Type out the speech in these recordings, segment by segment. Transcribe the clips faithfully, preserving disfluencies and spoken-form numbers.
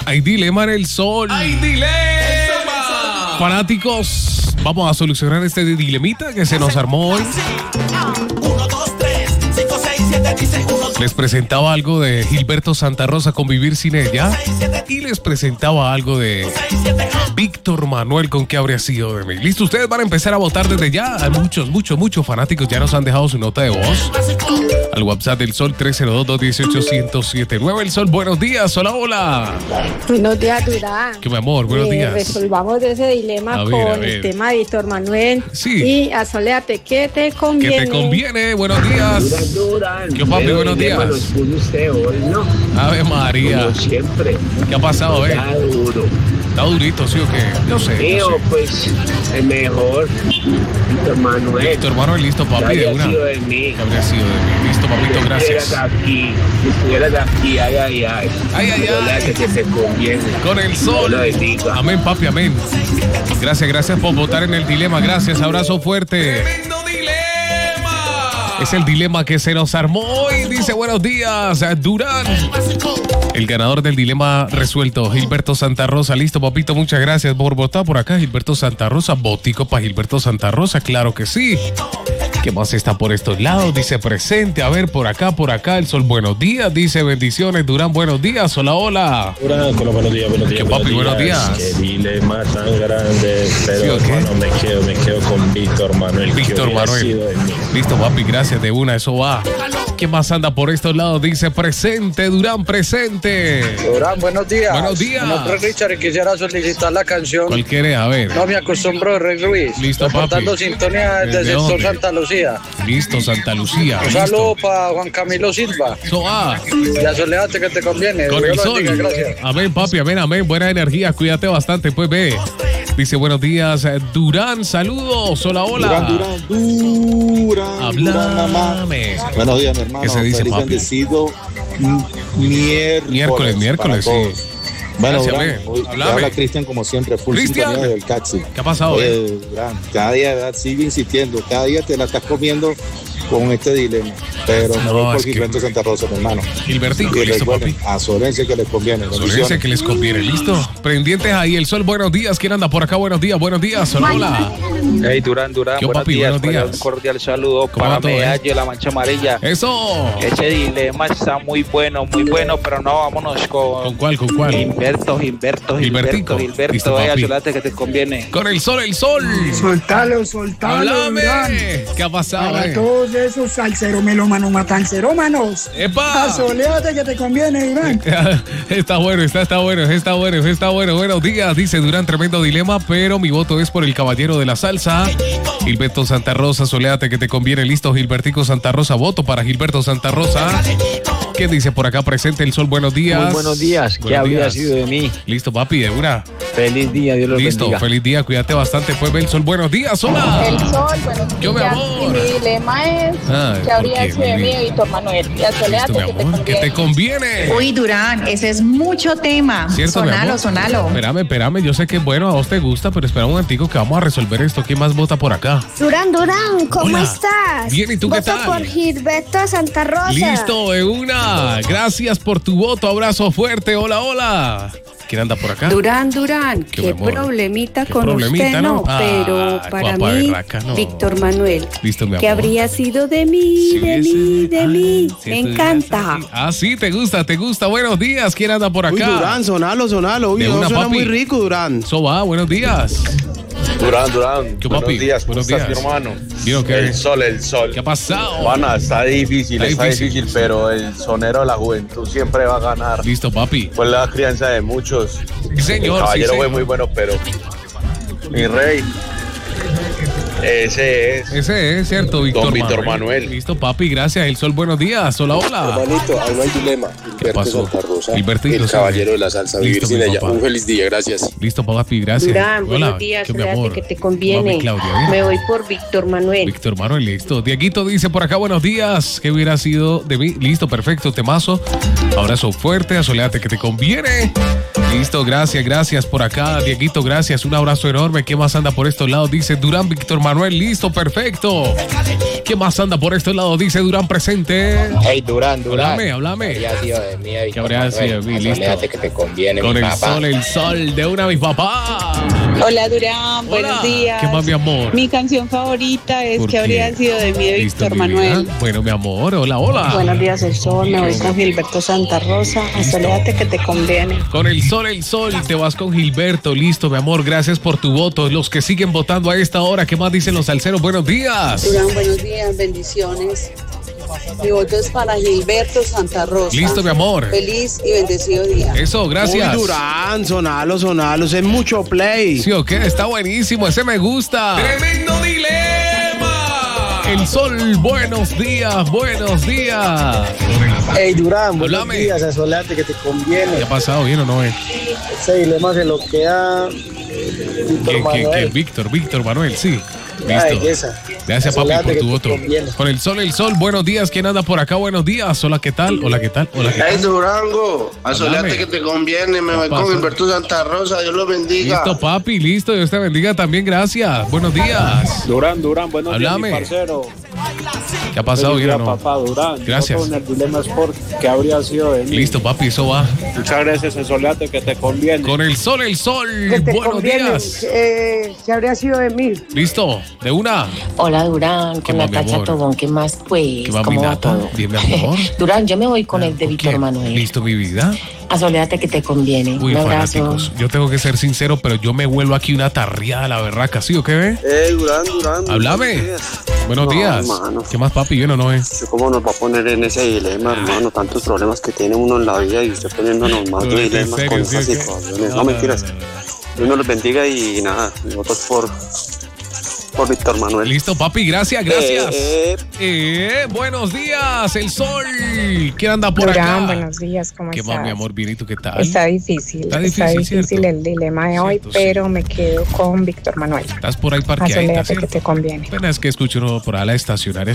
Hay dilema en el sol. ¡Hay dilema! Fanáticos, vamos a solucionar este dilemita que se nos armó hoy. Les presentaba algo de Gilberto Santa Rosa con Vivir sin ella. Y les presentaba algo de Víctor Manuel con ¿Qué habría sido de mí? Listo, ustedes van a empezar a votar desde ya. Hay muchos, muchos, muchos fanáticos ya nos han dejado su nota de voz al WhatsApp del Sol tres cero dos, dos uno ocho, uno cero siete nueve. El Sol, buenos días, hola, hola. Buenos días, Durán. ¿Qué, mi amor? Buenos eh, días. Resolvamos ese dilema A con ver, a ver. el tema de Víctor Manuel. Sí. Y a Soléate, ¿qué te conviene? ¿Qué te conviene? Buenos días. Durán, Durán. ¿Qué, papi? Pero Buenos dilema días. los puso usted hoy, ¿no? Ave María. Como siempre. ¿Qué ha pasado, eh? Está duro. Está durito, ¿sí o qué? No sé. Mío, No sé. pues, el mejor. Víctor Manuel. Víctor Manuel, listo, ¿Qué papi, de habría una. sido de mí? ¿Qué habría sido de mí? Listo, papito, Si gracias. estuvieras aquí, si estuvieras aquí, ay, ay, ay. Ay, ay, Pero ay. le hace que te conviene. Con el Dios sol. lo bendiga. Amén, papi, amén. Gracias, gracias por votar en el dilema. Gracias, abrazo fuerte. ¡Tremendo dilema! Es el dilema que se nos armó hoy. Dice buenos días, Durán. El ganador del dilema resuelto, Gilberto Santa Rosa. Listo, papito, muchas gracias por votar por acá. Gilberto Santa Rosa, botico para Gilberto Santa Rosa, claro que sí. ¿Qué más está por estos lados? Dice presente, a ver, por acá, por acá. El Sol, buenos días. Dice bendiciones, Durán, buenos días. Hola, hola. Durán, con los buenos días, buenos días. ¿Qué, papi? Buenos días. Qué dilema tan grande. Pero, ¿Sí o qué? hermano, me quedo, me quedo con Víctor Manuel. ¿Qué Víctor hubiera Manuel. sido de mí? Listo, papi, gracias de una, eso va. ¿Qué más anda por estos lados? Dice presente, Durán, presente. Durán, buenos días. Buenos días. Mi nombre es Richard y quisiera solicitar la canción ¿Cuál quiere? A ver. No me acostumbro, Rey Luis. Listo, Reportando papi. sintonía ¿Desde desde el dónde? Sol Santa Lucía. Listo, Santa Lucía. Un Listo. saludo para Juan Camilo Silva. Eso va. Y a Soledate que te conviene. Con Dios el lo sol. bendiga, gracias. Amén, papi, amén, amén. Buena energía, cuídate bastante, pues ve. Dice buenos días, eh, Durán, saludos. Hola, hola. Durán, Durán, Durán, Durán, mamá. Háblame. Buenos días, mi hermano. ¿Qué se dice, Feliz papi? bendecido m- miércoles. Miércoles, miércoles, para sí. todos. Bueno, Gracias, Durán, ve. hoy te Háblame. habla Cristian como siempre, full Cristian. sintonía del Caxi. ¿Qué ha pasado, Oye, eh? Durán, cada día ¿verdad? Sigue insistiendo, cada día te la estás comiendo con este dilema, pero me No, voy por es que- Gilberto Santa Rosa, mi hermano. Gilbertico, Y listo, recuerden, papi. a Solense que les conviene. Solense Bendiciones. que les conviene, listo. Pendientes ahí, el Sol, buenos días. ¿Quién anda por acá? Buenos días, buenos días. Hola, hola. Hey, Durán, Durán, ¿Qué, buenos papi? días. Buenos días. Un cordial saludo ¿Cómo va para todo, eh? Medallo, la Mancha Amarilla. Eso. Ese dilema está muy bueno, muy bueno, pero no, vámonos con... ¿Con cuál, con cuál? Gilberto, Gilberto, Gilbertico. Gilberto, Listo, Gilberto, eh, papi. ayúdate que te conviene. Con el Sol, el Sol. Soltalo, soltalo, Háblame. Durán. ¿Qué ha pasado, Para eh? todos esos salseromelómanos, matancerómanos. ¡Epa! Soléate que te conviene, Durán. Está bueno, está, está bueno, está bueno, está bueno. Buenos días, dice Durán, tremendo dilema, pero mi voto es por el caballero de la salsa. Gilberto Santa Rosa, soléate que te conviene. Listo, Gilbertico Santa Rosa, voto para Gilberto Santa Rosa. ¿Qué dice por acá presente el Sol? Buenos días. Muy buenos días. ¿Qué Buenos habría días. sido de mí? Listo, papi, de una. Feliz día, Dios los Listo, bendiga. feliz día, cuídate bastante. Pues ve el Sol, buenos días, hola. El Sol, buenos Yo, mi días. amor. Y mi dilema es Ah, que habría ¿por qué, sido de mi mí vida? y Víctor Manuel. Y a Soléate Listo, mi que te amor, que conviene. te conviene. Uy, Durán, ese es mucho tema. ¿Cierto, mi sonalo, amor? sonalo. Espérame, espérame, yo sé que bueno, a vos te gusta, pero espera un momentico que vamos a resolver esto. ¿Quién más vota por acá? Durán, Durán, ¿cómo Hola. estás? Bien, ¿y tú qué Voto tal? por Gilberto Santa Rosa. Listo, de una. Gracias por tu voto, abrazo fuerte. Hola, hola. ¿Quién anda por acá? Durán, Durán, ¿Qué, qué, mi amor? problemita ¿Qué con problemita, usted, no? no, Ah, pero para guapa mí, berraca, no. Víctor Manuel, Listo, mi amor. ¿qué habría sido de mí, Si de hubiese- mí, de Ay, mí? si Me estuvieras encanta. aquí. Ah, sí, te gusta, te gusta. Buenos días. ¿Quién anda por acá? Uy, Durán, sonalo, sonalo. Uy, De no, una, suena papi. muy rico, Durán. Eso va, buenos días. Durán, Durán. ¿Qué, buenos papi? días, ¿cómo Buenos estás, días. mi hermano? ¿Bien o qué? El sol, el sol. ¿Qué ha pasado? Pana, está difícil, Está está, difícil. difícil. pero el sonero de la juventud siempre va a ganar. Listo, papi. Fue la crianza de muchos. Sí, señor, El caballero sí, fue señor. muy bueno, pero mi rey, ese es. Ese es, ¿cierto, Víctor Don Víctor Manuel. Listo, papi, gracias. El Sol, buenos días. Hola, hola. Hermanito, ahí no hay dilema. Gilberto pasó? Santa Rosa, Gilbertito, el sí. caballero de la salsa, vivir Listo, sin mi ella. papá. Un feliz día, gracias. Listo, papi, gracias. Durán, Hola, buenos días, ¿qué, mi Soléate amor? que te Mami, conviene. Claudia, ¿bien? Me voy por Víctor Manuel. Víctor Manuel, listo. Dieguito dice por acá, buenos días. ¿Qué hubiera sido de mí? Listo, perfecto, temazo. Abrazo fuerte, asoleate que te conviene. Listo, gracias, gracias por acá. Dieguito, gracias. Un abrazo enorme. ¿Qué más anda por estos lados? Dice Durán, Víctor Manuel. Listo, perfecto. ¿Qué más anda por estos lados? Dice Durán presente. Hey, Durán, Durán. Háblame, háblame. Habría sido de mí, ¿Qué habría sido de mí? Listo. Que te conviene, Con mi el papá. sol, el sol de una de mis papás. Hola Durán, buenos días. ¿Qué más, mi amor? Mi canción favorita es ¿Por que qué? habría sido de mí de Listo, Víctor mi Manuel. vida. Bueno, mi amor, hola, hola. Buenos días, el sol. Me voy con Gilberto Santa Rosa. Asoléate que te conviene. Con el sol, el sol, te vas con Gilberto. Listo, mi amor, gracias por tu voto. Los que siguen votando a esta hora, ¿qué más dicen los salseros? Buenos días. Durán, buenos días, bendiciones. Mi voto es para Gilberto Santa Rosa. Listo, mi amor. Feliz y bendecido día. Eso, gracias. Uy, Durán, sonalo, sonalo, es mucho play. Sí, ok, está buenísimo, ese me gusta. ¡Tremendo dilema! El sol, buenos días, buenos días. Hey, Durán, buenos Háblame. días, asoléate que te conviene. ¿Qué ha pasado? ¿Bien o no? Eh? Ese dilema se lo queda Víctor ¿Qué, qué, Manuel. qué? Víctor, Víctor Manuel, sí. Ay, Listo. esa. Gracias, papi, Asoléate por que tu te voto. conviene. Con el sol, el sol, buenos días. ¿Quién anda por acá? Buenos días. Hola, ¿qué tal? Hola, ¿qué tal? Hola, ¿qué Hey, tal? Durango, asoléate Háblame. que te conviene. Me voy Papá. con Gilberto Santa Rosa. Dios lo bendiga. Listo, papi, listo. Dios te bendiga también. Gracias. Buenos días. Durán, Durán, buenos Háblame. días, mi parcero. ¿Qué ha pasado? Feliz ¿Bien o día, no? papá, Durán. Gracias. Yo con el Dilema Sport, que habría sido de mí. Listo, papi, eso va. Muchas gracias, asoléate que te conviene. Con el sol, el sol. Que te Buenos conviene. días. Eh, que habría sido de mí. Listo, de una. Hola Durán, ¿Qué con más, mi Natacha amor? Tobón, ¿qué más pues? ¿Qué va, mi ¿Cómo va nata? todo? Dime, amor. Durán, yo me voy con el de Víctor Manuel. Listo, mi vida. Asoléate que te conviene. Uy, Un abrazo. fanáticos. Yo tengo que ser sincero, pero yo me vuelvo aquí una tarriada, la berraca, ¿sí o qué ve? Hey, Durán, Durán. Háblame. buenos días. Buenos No, días. hermano. ¿Qué más, papi? ¿Bien o no es? ¿Cómo nos va a poner en ese dilema, hermano? Tantos problemas que tiene uno en la vida y usted poniéndonos más No, de en dilemas serio, con ¿sí esas o qué? situaciones. No, No, no, mentiras. Dios nos los bendiga y nada, votos por, por Víctor Manuel. Listo, papi, gracias, gracias. Eh, Eh, buenos días, el sol. ¿Quién anda por Durán, acá? buenos días, ¿cómo ¿Qué estás? más, mi amor? Bien, ¿y tú qué tal? Está difícil, Está está difícil, difícil, ¿cierto? el dilema de hoy, Cierto, sí. pero me quedo con Víctor Manuel. Estás por ahí parqueadita, Asoléate que ¿cierto? te conviene. Pena es que escucho uno por ahí a la estacionaria.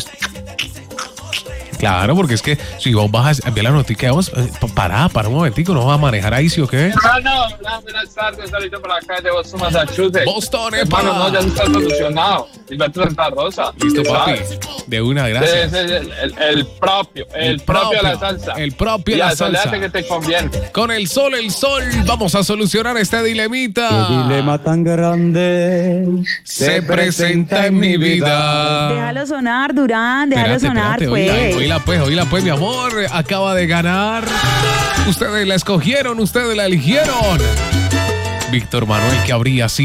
Claro, porque es que si vos vas a ver la noticia, vamos, eh, pará, para un momentico, ¿no vas a manejar ahí, sí o qué? Hermano, buenas tardes, ahorita por acá de Boston, Massachusetts. Boston, hermano, epa. no, ya está solucionado. Gilberto Santa Rosa. Listo, papi. ¿sabes? De una, gracias. Ese es el, el- el propio, el, El propio de la propio, salsa. el propio de Y la asoléate salsa. que te conviene. Con el sol, el sol, vamos a solucionar este dilemita. Qué dilema tan grande se presenta en mi vida. Déjalo sonar, Durán, déjalo Espérate, sonar, espérate, oíla, pues. oíla pues, oíla pues, mi amor, acaba de ganar. Ustedes la escogieron, ustedes la eligieron. Víctor Manuel, que habría sido